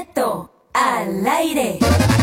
Al aire.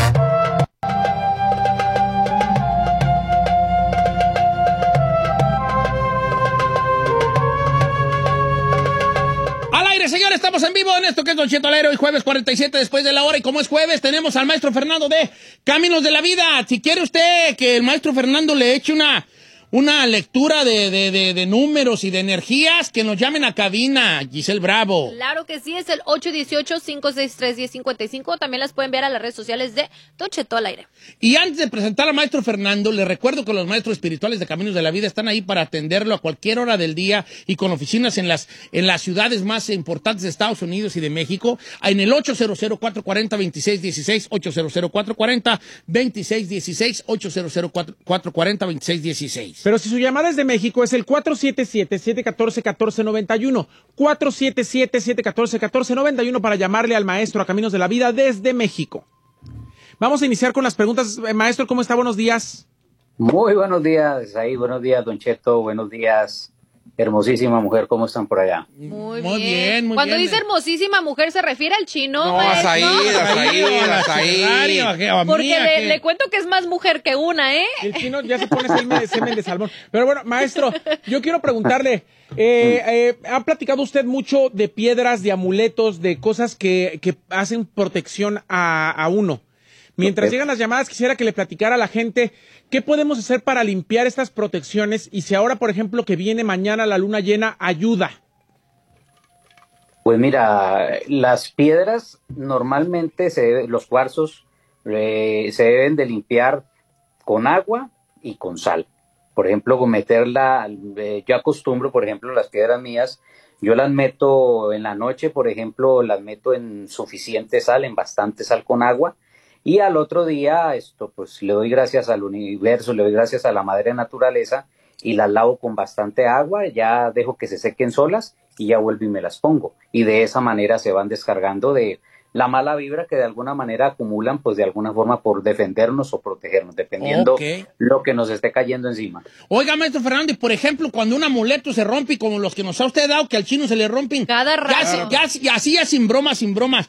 Al aire, señores, estamos en vivo en esto que es Don Cheto al aire, hoy jueves 47 después de la hora, y como es jueves tenemos al maestro Fernando de Caminos de la Vida. Si quiere usted que el maestro Fernando le eche una lectura de números y de energías, que nos llamen a cabina, Giselle Bravo. Claro que sí, es el 818-563-1055. También las pueden ver a las redes sociales de Don Cheto al aire. Y antes de presentar al maestro Fernando, les recuerdo que los maestros espirituales de Caminos de la Vida están ahí para atenderlo a cualquier hora del día y con oficinas en las ciudades más importantes de Estados Unidos y de México, en el 800-440-2616, 800-440-2616, 800-440-2616. Pero si su llamada es de México, es el 477-714-1491. 477-714-1491 para llamarle al maestro a Caminos de la Vida desde México. Vamos a iniciar con las preguntas. Maestro, ¿cómo está? Buenos días. Muy buenos días, ahí. Buenos días, Don Cheto. Buenos días, hermosísima mujer. ¿Cómo están por allá? Muy bien, bien. muy Cuando bien. dice hermosísima mujer, ¿se refiere al chino? No, maestro? Porque le cuento que es más mujer que una, ¿eh? El chino ya se pone semen de salmón. Pero bueno, maestro, yo quiero preguntarle, ha platicado usted mucho de piedras, de amuletos, de cosas que hacen protección a uno. Mientras llegan las llamadas, quisiera que le platicara a la gente qué podemos hacer para limpiar estas protecciones y si ahora, por ejemplo, que viene mañana la luna llena, ayuda. Pues mira, las piedras normalmente, los cuarzos, se deben de limpiar con agua y con sal. Por ejemplo, yo acostumbro, por ejemplo, las piedras mías, yo las meto en la noche, por ejemplo, las meto en suficiente sal, en bastante sal con agua. Y al otro día, pues le doy gracias al universo, le doy gracias a la madre naturaleza y las lavo con bastante agua, ya dejo que se sequen solas y ya vuelvo y me las pongo. Y de esa manera se van descargando de la mala vibra que de alguna manera acumulan, pues de alguna forma por defendernos o protegernos, dependiendo lo que nos esté cayendo encima. Oiga, maestro Fernando, y por ejemplo, cuando un amuleto se rompe, como los que nos ha usted dado, que al chino se le rompen. Cada rato. Ya sin bromas.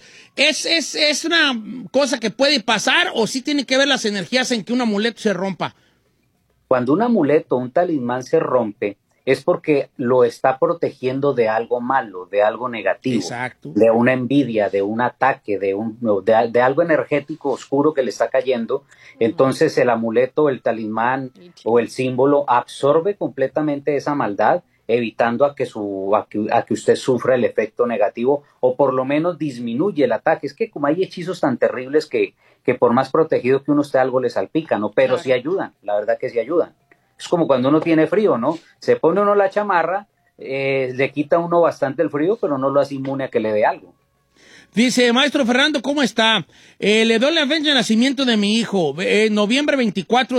¿Es una cosa que puede pasar o sí tiene que ver las energías en que un amuleto se rompa? Cuando un amuleto, un talismán se rompe, es porque lo está protegiendo de algo malo, de algo negativo. Exacto. De una envidia, de un ataque, de algo energético oscuro que le está cayendo. Entonces el amuleto, el talismán o el símbolo absorbe completamente esa maldad, evitando a que usted sufra el efecto negativo o por lo menos disminuye el ataque. Es que como hay hechizos tan terribles que por más protegido que uno esté, algo le salpica, ¿no? Pero sí ayudan, la verdad que sí ayudan. Es como cuando uno tiene frío, ¿no? Se pone uno la chamarra, le quita a uno bastante el frío, pero no lo hace inmune a que le dé algo. Dice, maestro Fernando, ¿cómo está? Le doy la fecha de nacimiento de mi hijo, noviembre 24